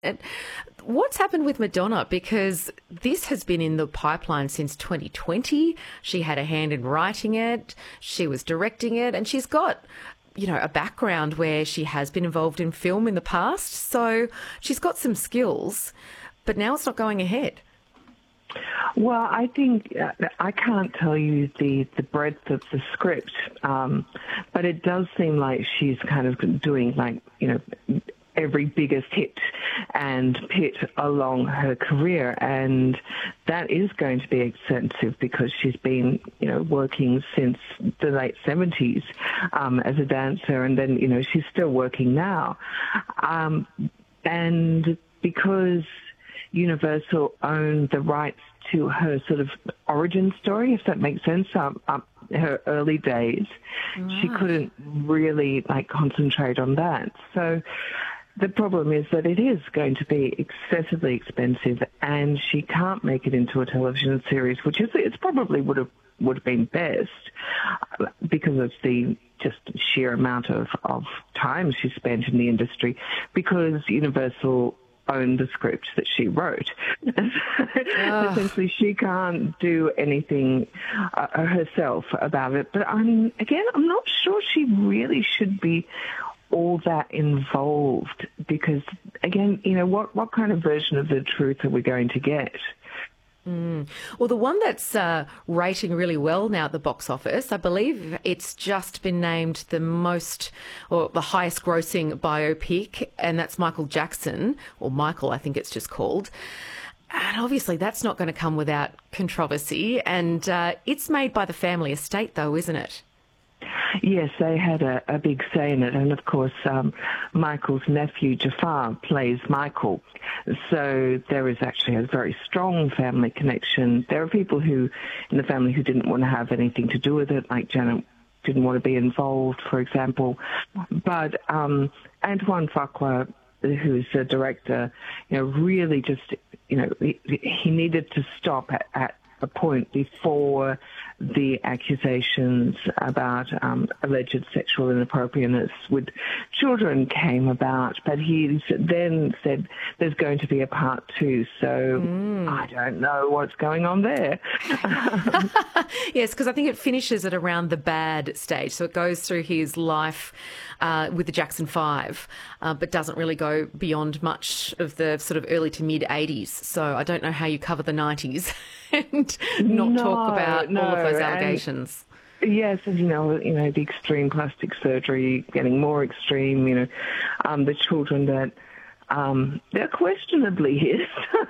And what's happened with Madonna? Because this has been in the pipeline since 2020. She had a hand in writing it. She was directing it, and she's got, a background where she has been involved in film in the past. So she's got some skills, but now it's not going ahead. Well, I think I can't tell you the breadth of the script, but it does seem like she's kind of doing every biggest hit and pit along her career, and that is going to be extensive because she's been, working since the late 70s as a dancer, and then, she's still working now. And because Universal owned the rights to her sort of origin story, if that makes sense, her early days, she couldn't really concentrate on that. So the problem is that it is going to be excessively expensive, and she can't make it into a television series, which is it's probably would have been best because of the just sheer amount of time she spent in the industry, because Universal owned the script that she wrote. Essentially, she can't do anything herself about it. But I'm not sure she really should be all that involved, because again, what kind of version of the truth are we going to get? Well, the one that's rating really well now at the box office, I believe it's just been named the highest grossing biopic, and that's Michael Jackson, or Michael, I think it's just called. And obviously that's not going to come without controversy, and it's made by the family estate though, isn't it? Yes, they had a big say in it, and of course Michael's nephew Jafar plays Michael, so there is actually a very strong family connection. There are people in the family who didn't want to have anything to do with it, like Janet didn't want to be involved, for example, but Antoine Fuqua, who's the director, really just, he needed to stop at a point before the accusations about alleged sexual inappropriateness with children came about. But he then said there's going to be a part 2, so I don't know what's going on there. Yes, because I think it finishes at around the bad stage. So it goes through his life with the Jackson 5, but doesn't really go beyond much of the sort of early to mid-80s. So I don't know how you cover the 90s and not talk about all of those allegations. Yes, and the extreme plastic surgery getting more extreme, the children that they're questionably his,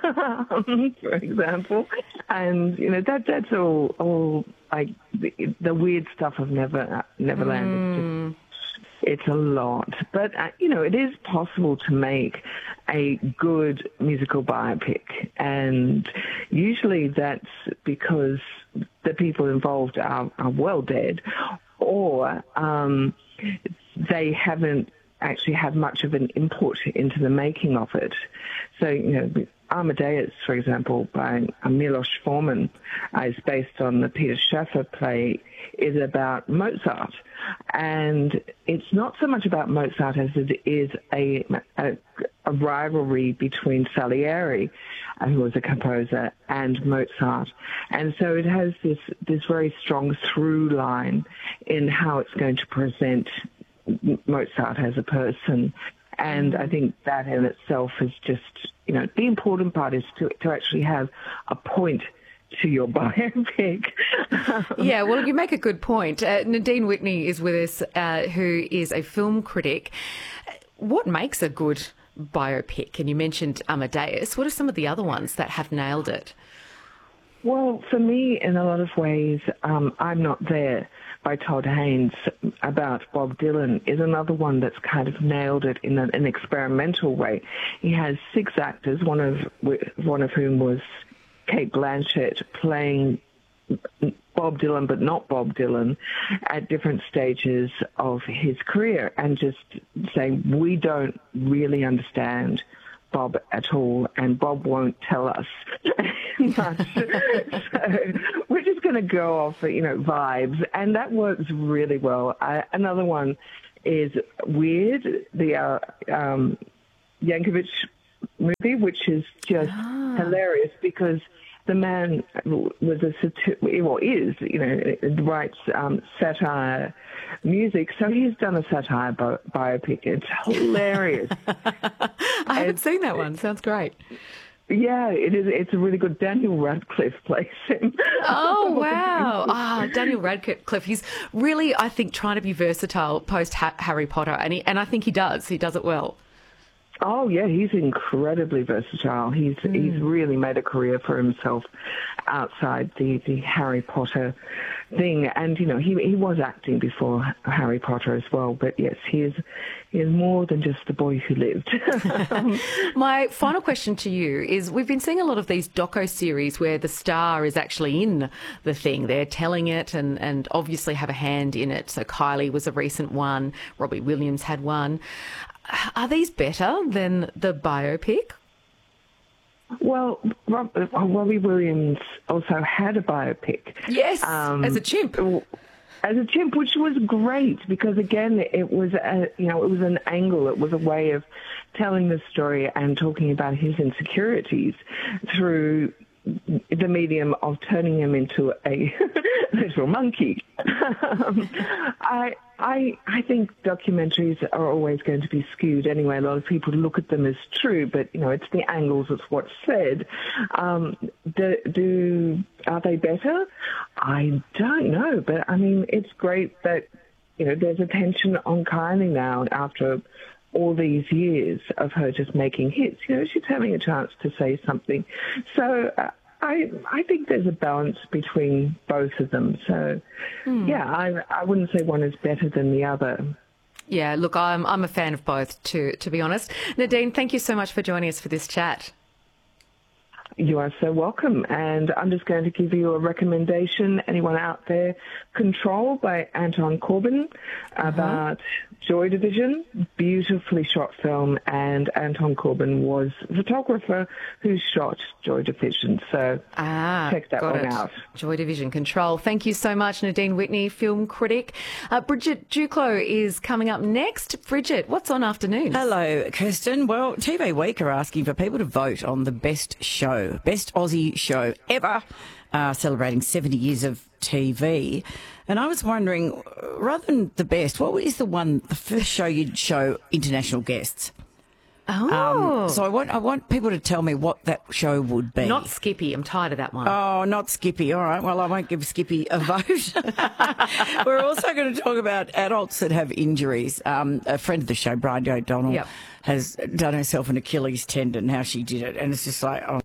for example, and that's all like the weird stuff of Neverland. It's a lot, but it is possible to make a good musical biopic, and usually that's because the people involved are well dead, or they haven't actually had much of an input into the making of it. So, Amadeus, for example, by Milos Forman, is based on the Peter Shaffer play, is about Mozart. And it's not so much about Mozart as it is a rivalry between Salieri, who was a composer, and Mozart. And so it has this very strong through line in how it's going to present Mozart as a person. And I think that in itself is just, the important part is to actually have a point to your biopic. Yeah, well, you make a good point. Nadine Whitney is with us, who is a film critic. What makes a good biopic? And you mentioned Amadeus. What are some of the other ones that have nailed it? Well, for me, in a lot of ways, I'm Not There by Todd Haynes about Bob Dylan is another one that's kind of nailed it in an experimental way. He has 6 actors, one of whom was Kate Blanchett, playing Bob Dylan but not Bob Dylan at different stages of his career, and just saying, we don't really understand Bob at all, and Bob won't tell us much. So we're just going to go off, vibes, and that works really well. Another one is Weird, the Yankovic movie, which is just hilarious because the man was writes satire music, so he's done a satire biopic. It's hilarious. I haven't seen that one. Sounds great. Yeah, it is. It's a really good. Daniel Radcliffe plays him. Oh, wow. Daniel Radcliffe. He's really, I think, trying to be versatile post Harry Potter, and I think he does. He does it well. Oh, yeah, he's incredibly versatile. He's really made a career for himself outside the Harry Potter thing. And, you know, he was acting before Harry Potter as well. But, yes, he is more than just the boy who lived. My final question to you is, we've been seeing a lot of these doco-series where the star is actually in the thing. They're telling it and obviously have a hand in it. So Kylie was a recent one. Robbie Williams had one. Are these better than the biopic? Well, Robbie Williams also had a biopic. Yes, as a chimp. As a chimp, which was great because, again, it was an angle. It was a way of telling the story and talking about his insecurities through the medium of turning him into a little monkey. I think documentaries are always going to be skewed anyway. A lot of people look at them as true, but, you know, it's the angles, it's what's said. Are they better? I don't know, but, I mean, it's great that, you know, there's attention on Kylie now after all these years of her just making hits. You know, she's having a chance to say something. So I think there's a balance between both of them. So, yeah, I wouldn't say one is better than the other. Yeah, look, I'm a fan of both, to be honest. Nadine, thank you so much for joining us for this chat. You are so welcome. And I'm just going to give you a recommendation. Anyone out there, Control by Anton Corbijn, about Joy Division. Beautifully shot film. And Anton Corbijn was the photographer who shot Joy Division. So check that one out. Joy Division, Control. Thank you so much, Nadine Whitney, film critic. Bridget Duclos is coming up next. Bridget, what's on afternoon? Hello, Kirsten. Well, TV Week are asking for people to vote on the best Aussie show ever, celebrating 70 years of TV. And I was wondering, rather than the best, what is the first show you'd show international guests? Oh. So I want people to tell me what that show would be. Not Skippy. I'm tired of that one. Oh, not Skippy. All right. Well, I won't give Skippy a vote. We're also going to talk about adults that have injuries. A friend of the show, Bridie O'Donnell, has done herself an Achilles tendon, how she did it. And it's just like, oh.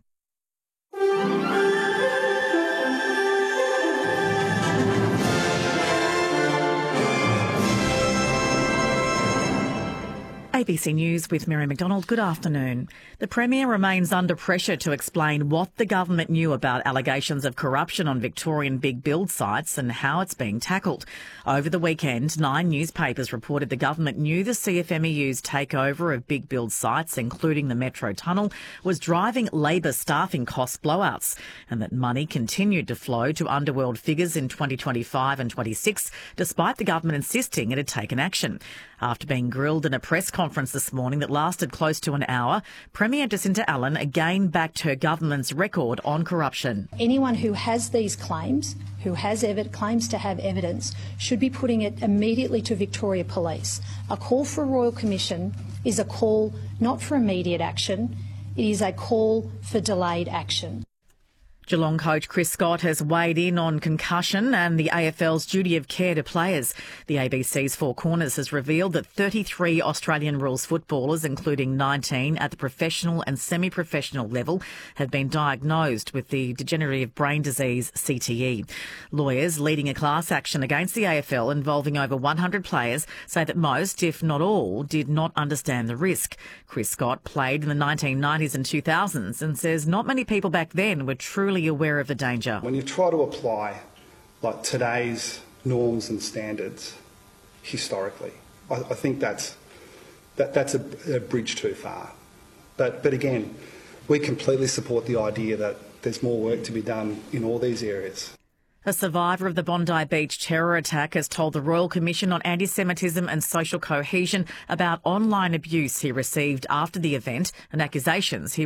ABC News with Mary McDonald. Good afternoon. The Premier remains under pressure to explain what the government knew about allegations of corruption on Victorian big build sites and how it's being tackled. Over the weekend, 9 newspapers reported the government knew the CFMEU's takeover of big build sites, including the Metro Tunnel, was driving Labor staffing cost blowouts, and that money continued to flow to underworld figures in 2025 and 26, despite the government insisting it had taken action. After being grilled in a press conference this morning that lasted close to an hour, Premier Jacinta Allen again backed her government's record on corruption. Anyone who has these claims, who has claims to have evidence, should be putting it immediately to Victoria Police. A call for a Royal Commission is a call not for immediate action, it is a call for delayed action. Geelong coach Chris Scott has weighed in on concussion and the AFL's duty of care to players. The ABC's Four Corners has revealed that 33 Australian rules footballers, including 19 at the professional and semi-professional level, have been diagnosed with the degenerative brain disease CTE. Lawyers leading a class action against the AFL involving over 100 players say that most, if not all, did not understand the risk. Chris Scott played in the 1990s and 2000s and says not many people back then were truly aware of the danger. When you try to apply like today's norms and standards historically, I think that's a bridge too far. But again, we completely support the idea that there's more work to be done in all these areas. A survivor of the Bondi Beach terror attack has told the Royal Commission on Anti-Semitism and Social Cohesion about online abuse he received after the event and accusations he